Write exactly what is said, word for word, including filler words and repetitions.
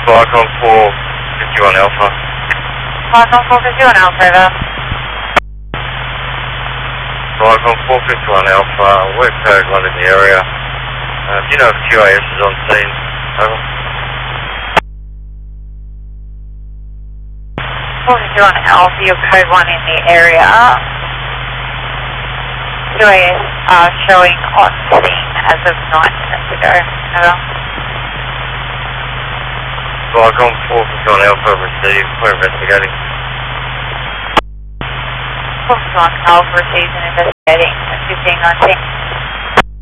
Icon four fifty-one Alpha. Icon four fifty-one Alpha, over. Icon four fifty-one Alpha, we're code one in the area. Uh, do you know if Q A S is on scene? Over. four fifty-one Alpha, you're code one in the area. Q A S are showing on scene as of nine minutes ago. Over. Icon four fifty-one Alpha received, we're investigating. four fifty-one Alpha receives and investigating at fifteen nineteen.